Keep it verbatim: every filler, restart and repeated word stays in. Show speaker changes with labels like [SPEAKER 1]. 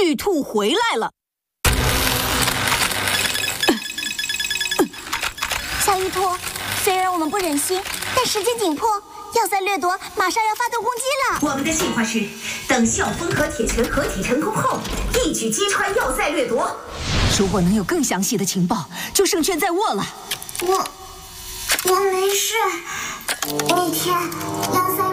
[SPEAKER 1] 玉兔回来了。
[SPEAKER 2] 小玉兔，虽然我们不忍心，但时间紧迫，要塞掠夺马上要发动攻击了。
[SPEAKER 3] 我们的计划是，等校风和铁拳合体成功后，一举击穿要塞掠夺。
[SPEAKER 1] 如果能有更详细的情报，就胜券在握了。
[SPEAKER 2] 我我没事。那天要塞